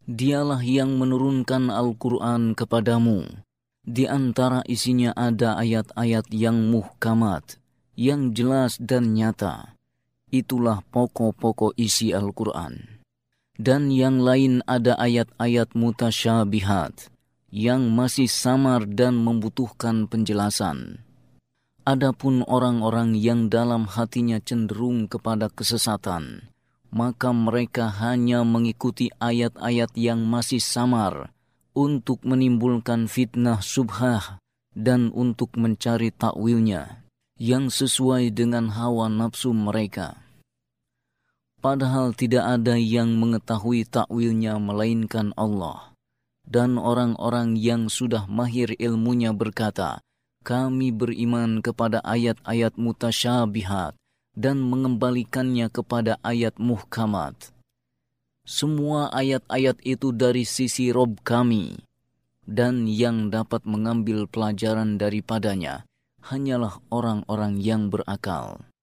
Dialah yang menurunkan Al-Quran kepadamu. Di antara isinya ada ayat-ayat yang muhkamat, yang jelas dan nyata. Itulah pokok-pokok isi Al-Quran. Dan yang lain ada ayat-ayat mutasyabihat, yang masih samar dan membutuhkan penjelasan. Adapun orang-orang yang dalam hatinya cenderung kepada kesesatan, maka mereka hanya mengikuti ayat-ayat yang masih samar untuk menimbulkan fitnah syubhah dan untuk mencari takwilnya yang sesuai dengan hawa nafsu mereka. Padahal tidak ada yang mengetahui takwilnya melainkan Allah. Dan orang-orang yang sudah mahir ilmunya berkata, kami beriman kepada ayat-ayat mutasyabihat dan mengembalikannya kepada ayat muhkamat. Semua ayat-ayat itu dari sisi Rob kami, dan yang dapat mengambil pelajaran daripadanya hanyalah orang-orang yang berakal.